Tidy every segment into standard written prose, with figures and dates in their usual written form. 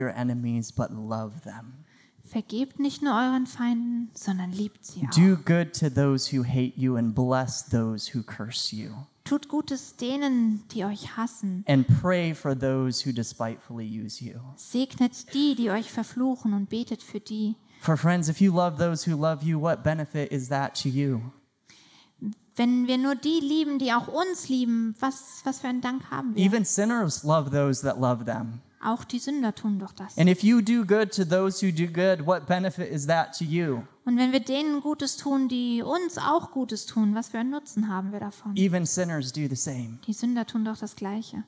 your enemies, but love them. Vergebt nicht nur euren Feinden, sondern liebt sie auch. Do good to those who hate you and bless those who curse you. Tut Gutes denen, die euch hassen. And pray for those who despitefully use you. Segnet die, die euch verfluchen, und betet für die. For friends, if you love those who love you, what benefit is that to you? Wenn wir nur die lieben, die auch uns lieben, was für einen Dank haben wir? Even sinners love those that love them. Auch die Sünder tun doch das. And if you do good to those who do good, what benefit is that to you? Und wenn wir denen Gutes tun, die uns auch Gutes tun, was für einen Nutzen haben wir davon? Even sinners do the same. Die Sünder tun doch das Gleiche.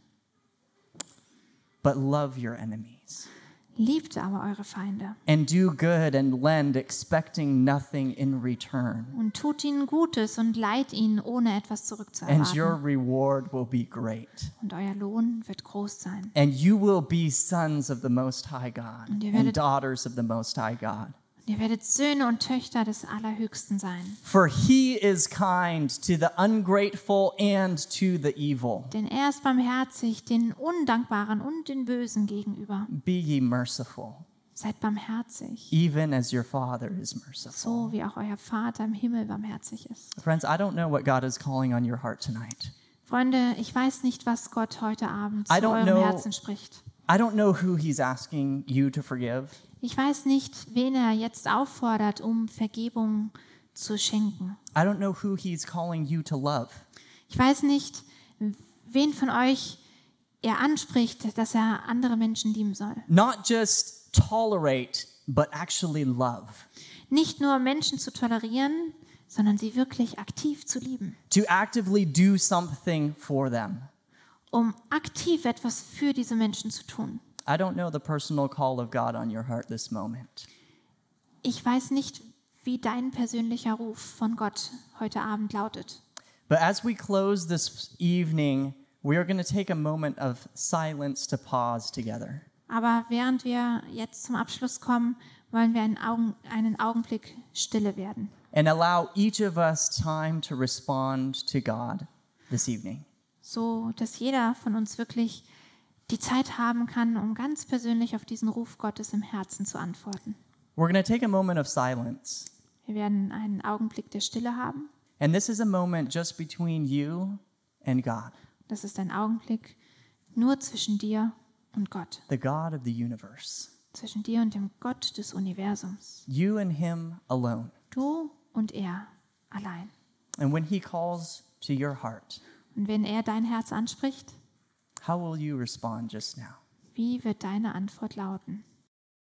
But love your enemies. Liebt aber eure Feinde And do good and lend, expecting nothing in return. und tut ihnen Gutes und leiht ihnen, ohne etwas And your zurückzuerwarten. reward will be great. Und euer Lohn wird groß sein. And you will be sons of the Most High God Und ihr and werdet- daughters of the Most High God. Und ihr werdet Söhne und Töchter des Allerhöchsten sein. For he is kind to the ungrateful and to the evil. Denn er ist barmherzig den Undankbaren und den Bösen gegenüber. Be ye merciful, Seid barmherzig, even as your Father is merciful. so wie auch euer Vater im Himmel barmherzig ist. Friends, I don't know what God is calling on your heart tonight. Freunde, ich weiß nicht, was Gott heute Abend I zu don't eurem know- Herzen spricht. I don't know who he's asking you to forgive. Ich weiß nicht, wen er jetzt auffordert, um Vergebung zu schenken. I don't know who he's calling you to love. Ich weiß nicht, wen von euch er anspricht, dass er andere Menschen lieben soll. Not just tolerate, but actually love. Nicht nur Menschen zu tolerieren, sondern sie wirklich aktiv zu lieben. To actively do something for them. Um aktiv etwas für diese Menschen zu tun. I don't know the personal call of God on your heart this moment. Ich weiß nicht, wie dein persönlicher Ruf von Gott heute Abend lautet. But as we close this evening, we are going to take a moment of silence to pause together. Aber während wir jetzt zum Abschluss kommen, wollen wir einen Augenblick stille werden. And allow each of us time to respond to God this evening. So, dass jeder von uns wirklich die Zeit haben kann, um ganz persönlich auf diesen Ruf Gottes im Herzen zu antworten. We're going to take a moment of silence. Wir werden einen Augenblick der Stille haben. And this is a moment just between you and God, Das ist ein Augenblick nur zwischen dir und Gott. the God of the universe. Zwischen dir und dem Gott des Universums. You and him alone. Du und er allein. And when he calls to your heart, Und wenn er dein Herz anspricht, how will you respond just now? wie wird deine Antwort lauten?